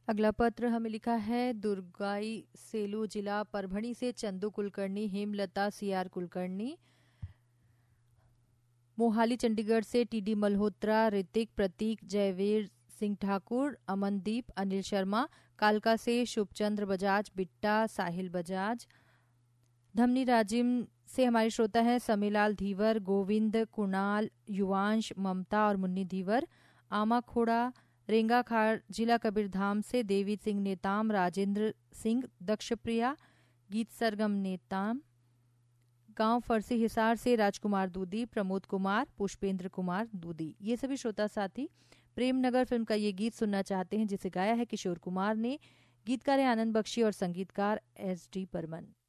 अगला पत्र हमें लिखा है दुर्गाई सेलू जिला परभणी से चंदू कुलकर्णी, हेमलता सीआर कुलकर्णी, मोहाली चंडीगढ़ से टीडी मल्होत्रा, ऋतिक, प्रतीक, जयवीर सिंह ठाकुर, अमनदीप, अनिल शर्मा, कालका से शुभचंद्र बजाज, बिट्टा, साहिल बजाज, धमनी राजिम से हमारे श्रोता है समीलाल धीवर, गोविंद, कुणाल, युवांश, ममता और मुन्नी धीवर, आमाखोड़ा रेंगाखाड़ जिला कबीरधाम से देवी सिंह नेताम, राजेंद्र सिंह, दक्षप्रिया, गीत सरगम नेताम, गांव फरसी हिसार से राजकुमार दूधी, प्रमोद कुमार, पुष्पेंद्र कुमार दूधी। ये सभी श्रोता साथी प्रेमनगर फिल्म का ये गीत सुनना चाहते हैं जिसे गाया है किशोर कुमार ने, गीतकार है आनंद बख्शी और संगीतकार एस डी बर्मन।